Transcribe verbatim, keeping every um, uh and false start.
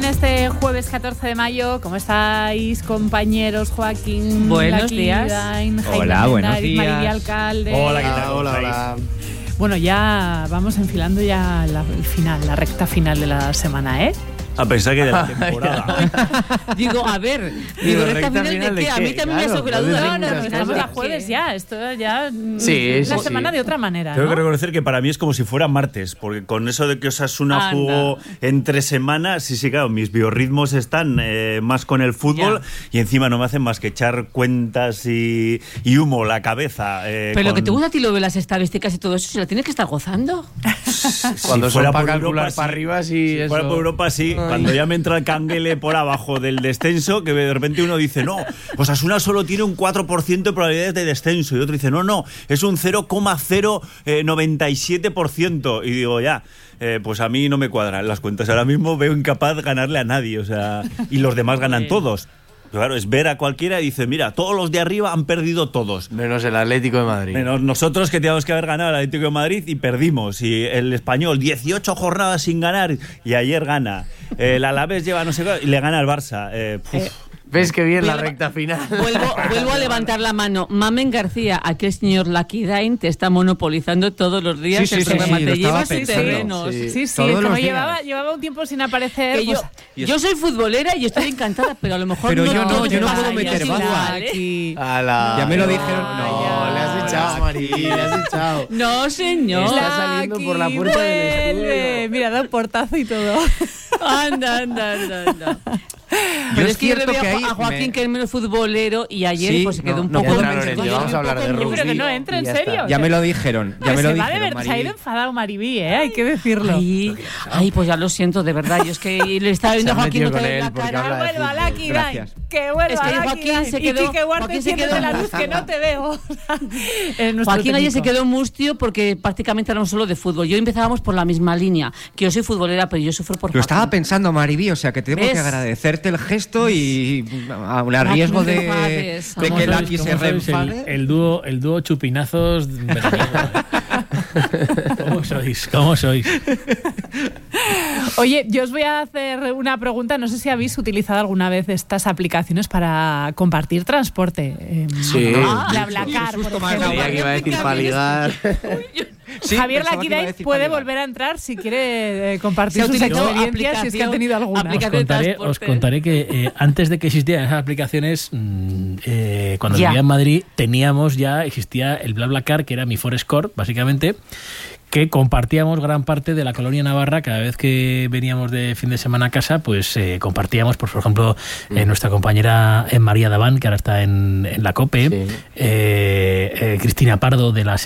Este jueves catorce de mayo, ¿cómo estáis, compañeros? Joaquín, buenos Lucky, días. Dain, Hola, Jaime buenos Mendariz, días. Mariby Alcalde. Hola, ¿qué tal? Hola, hola. Bueno, ya vamos enfilando ya la, el final, la recta final de la semana, ¿eh? A pensar que de la temporada. Digo, a ver, digo, Digo, recta recta final de final de qué? A qué, mí también me claro, surge la puede duda. ser No, no, muchas no, estamos cosas. a jueves ya, esto ya Sí, es la sí, semana sí. de otra manera, Tengo ¿no? que reconocer que para mí es como si fuera martes, porque con eso de que Osasuna Anda. jugó entre semanas, sí, sí, claro, mis biorritmos están eh, más con el fútbol Ya. y encima no me hacen más que echar cuentas y, y humo la cabeza. eh, Pero lo que con- te gusta a ti lo de las estadísticas y todo eso, ¿se lo tienes que estar gozando? Cuando Si son fuera para por calcular Europa, para sí. arriba, sí, Si eso. fuera por Europa, sí. Ay. Cuando ya me entra el canguele por abajo del descenso, que de repente uno dice, no, Osasuna solo tiene un cuatro por ciento de probabilidades de descenso. Y otro dice, no, no, es un cero coma cero noventa y siete por ciento. Y digo, ya, eh, pues a mí no me cuadran las cuentas. Ahora mismo veo incapaz de ganarle a nadie. O sea, y los demás ganan todos. Claro, es ver a cualquiera y dice, mira, todos los de arriba han perdido todos. Menos el Atlético de Madrid. Menos nosotros, que teníamos que haber ganado al Atlético de Madrid y perdimos. Y el Español, dieciocho jornadas sin ganar y ayer gana. El Alavés lleva no sé qué y le gana al Barça. Eh, puf. Eh, ¿Ves que bien la Vuelvo- recta final? Vuelvo, vuelvo a levantar la mano. Mamen García, aquel señor Lucky Dain te está monopolizando todos los días Sí, sí, el sí, programa. sí, te lo estaba llevas sin pensando. terrenos. Sí. Sí, sí, Todos como los días. llevaba, llevaba un tiempo sin aparecer. Que yo, pues, yo soy futbolera y estoy encantada, pero a lo mejor Pero no yo no, todo yo no te puedo vaya meter igual, baza ¿eh? aquí. Ala. Ya me lo No, dijeron. No, le has echado, Mari, le has echado. No, señor. Está saliendo por la puerta del vuelve. estudio. Mira, da un portazo y todo. Anda, anda, anda, anda. Yo Pero es es que yo le cierto veo que a ahí a Joaquín, me- que es menos futbolero, y ayer Sí, pues se quedó no, un no poco... puedo Entra Lorente, mentir. vamos a hablar de Yo rugby. creo que no entra, en y ya está. serio. Ya me lo dijeron, ya Pues me lo se, va de dijeron, ver- se ha ido Mariby. enfadado Mariby, ¿eh? Hay que decirlo. Ay, ay, pues ya lo siento, de verdad. Yo es que le estaba viendo a Se ha Joaquín metido otra con vez él la porque cara. habla de Vuelva fútbol. Lucky Dain, Gracias. que vuelva Es que Lucky Joaquín Dain. se Y quedó- Quique Huarte, Joaquín se enciéndete quedó- la luz, que no te veo. Eh, nuestro Joaquín ayer se técnico. quedó mustio porque prácticamente hablamos solo de fútbol. Yo empezábamos por la misma línea, que yo soy futbolera, pero yo sufro por Lo estaba Joaquín. pensando, Mariby, o sea que tengo ¿Ves? que agradecerte el gesto y a un Joaquín, riesgo no te de, enfades. de ¿Cómo que sois? Lucky se ¿Cómo sois? reenfade. El, el dúo, el dúo chupinazos veraniego. ¿Cómo sois? ¿Cómo sois? Oye, yo os voy a hacer una pregunta. No sé si habéis utilizado alguna vez estas aplicaciones para compartir transporte. Eh, Sí. ¿no? BlaBlaCar, por susto más ejemplo. Creía que iba a decir para ligar. Sí, Javier pensaba Lucky que iba a Dain decir puede para volver a entrar si quiere eh, compartir Se ha sus utilizado experiencias, si es que ha tenido alguna. Os aplicación de contaré, transporte. os contaré que eh, antes de que existieran esas aplicaciones, mm, eh, cuando Ya. vivía en Madrid, teníamos ya, existía el BlaBlaCar, que era mi Forescore, básicamente, que compartíamos gran parte de la colonia navarra. Cada vez que veníamos de fin de semana a casa, pues eh, compartíamos, pues, por ejemplo, eh, nuestra compañera eh, María Daván, que ahora está en, en la COPE, Sí. eh, eh, Cristina Pardo de la